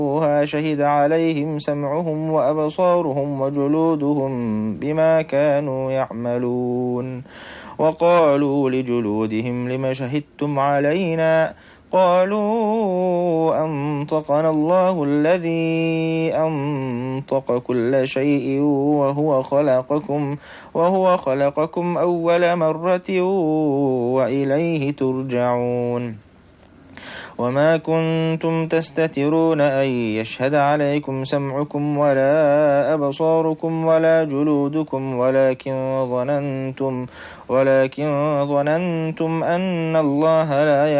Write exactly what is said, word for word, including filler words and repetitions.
شهد عليهم سمعهم وأبصارهم وجلودهم بما كانوا يعملون. وقالوا لجلودهم لم شهدتم علينا؟ قالوا أنطقنا الله الذي أنطق كل شيء وهو خلقكم وهو خلقكم أول مرة وإليه ترجعون. وما كنتم تستترون أن يشهد عليكم سمعكم ولا أبصاركم ولا جلودكم ولكن ظننتم ولكن ظننتم أن الله لا